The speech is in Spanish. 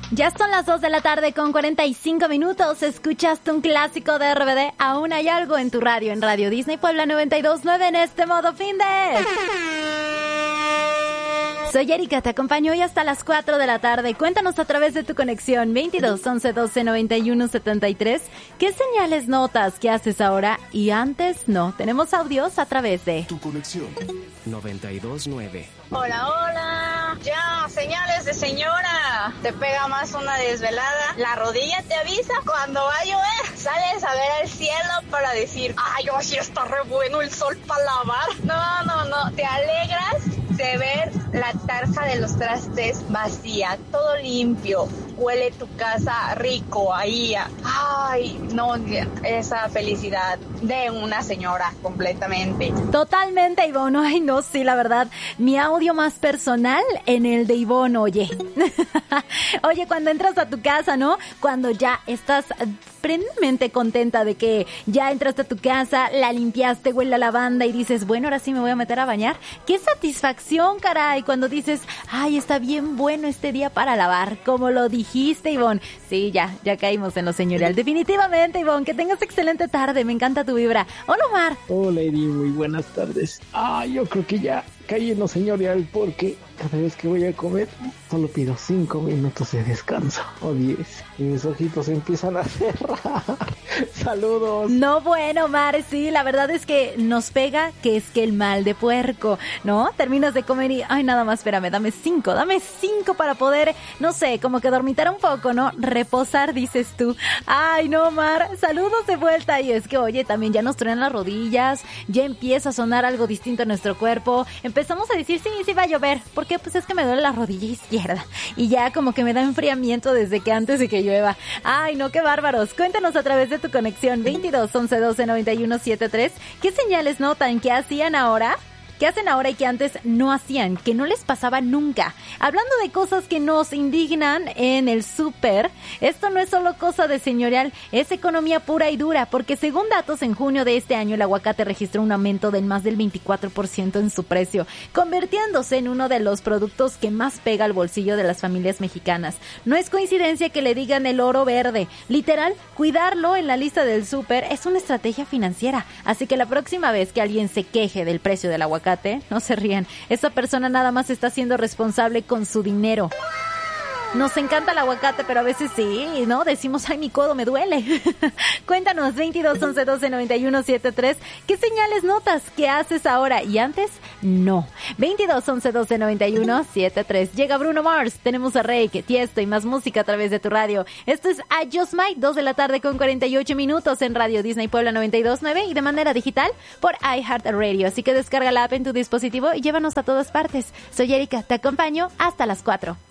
Ya son las 2 de la tarde con 45 minutos. Escuchaste un clásico de RBD. Aún hay algo en tu radio, en Radio Disney Puebla 92.9 en este modo fin de... Soy Erika, te acompaño hoy hasta las 4 de la tarde. Cuéntanos a través de tu conexión 22 11 12 91 73. ¿Qué señales notas que haces ahora y antes no? Tenemos audios a través de tu conexión 92.9. Hola, hola. Ya, señales de señora. Te pega más una desvelada. La rodilla te avisa cuando va a llover. Sales a ver al cielo para decir, ay, hoy sí está re bueno el sol para lavar. No. Te alegras de ver la taza de los trastes vacía, todo limpio. Huele tu casa rico ahí. Ay, no, esa felicidad de una señora completamente. Totalmente, Ivonne. Ay, no, sí, la verdad. Mi audio más personal en el de Ivonne, oye. Oye, cuando entras a tu casa, ¿no? Cuando ya estás plenamente contenta de que ya entraste a tu casa, la limpiaste, huele a lavanda y dices, bueno, ahora sí me voy a meter a bañar. ¡Qué satisfacción, caray! Cuando dices, ay, está bien bueno este día para lavar, como lo dijiste, Ivonne. Sí, ya caímos en lo señorial. Definitivamente, Ivonne, que tengas excelente tarde. Me encanta tu vibra. Hola, Omar. Hola, Eri, muy buenas tardes. Yo creo que ya caí en lo señorial porque cada vez que voy a comer solo pido 5 minutos de descanso o 10 y mis ojitos empiezan a cerrar. Saludos. No, bueno, Omar, sí, la verdad es que nos pega que es que el mal de puerco, ¿no? Terminas de comer y, ay, nada más, espérame, dame 5 para poder, no sé, como que dormitar un poco, ¿no? Reposar, dices tú. Ay, no, Omar, saludos de vuelta. Y es que, oye, también ya nos truenan las rodillas, ya empieza a sonar algo distinto en nuestro cuerpo. Empezamos a decir, sí va a llover, porque pues es que me duele la rodilla izquierda y ya como que me da enfriamiento desde que antes de que llueva. Ay, no, qué bárbaros. Cuéntanos a través de tu conexión 22 11 12 91 73. ¿Qué señales notan que hacían ahora? ¿Qué hacen ahora y que antes no hacían? Que no les pasaba nunca. Hablando de cosas que nos indignan en el súper, esto no es solo cosa de señorial, es economía pura y dura, porque según datos en junio de este año, el aguacate registró un aumento del más del 24% en su precio, convirtiéndose en uno de los productos que más pega al bolsillo de las familias mexicanas. No es coincidencia que le digan el oro verde. Literal, cuidarlo en la lista del súper es una estrategia financiera. Así que la próxima vez que alguien se queje del precio del aguacate, no se rían, esa persona nada más está siendo responsable con su dinero. Nos encanta el aguacate, pero a veces sí, ¿no? Decimos, ay, mi codo me duele. Cuéntanos, 22 11 12 91 73. ¿Qué señales notas que haces ahora y antes no? 22 11 12 91 73. Llega Bruno Mars, tenemos a Reik, Tiesto y más música a través de tu radio. Esto es I Just Might, 2 de la tarde con 48 minutos en Radio Disney Puebla 92.9 y de manera digital por iHeartRadio. Así que descarga la app en tu dispositivo y llévanos a todas partes. Soy Erika, te acompaño hasta las 4.